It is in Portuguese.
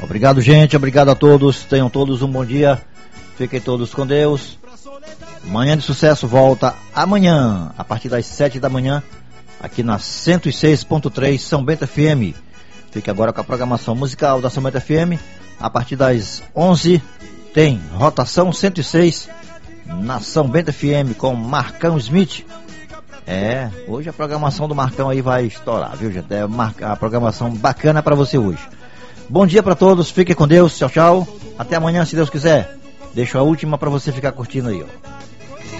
Obrigado, gente. Obrigado a todos. Tenham todos um bom dia. Fiquem todos com Deus. Manhã de Sucesso volta amanhã, a partir das 7 da manhã, aqui na 106.3 São Bento FM. Fique agora com a programação musical da São Bento FM. A partir das 11 tem Rotação 106 na São Bento FM com Marcão Smith. Hoje a programação do Marcão aí vai estourar, viu, gente? É a programação bacana para você hoje. Bom dia para todos, fiquem com Deus, tchau, tchau. Até amanhã, se Deus quiser. Deixo a última para você ficar curtindo aí, ó.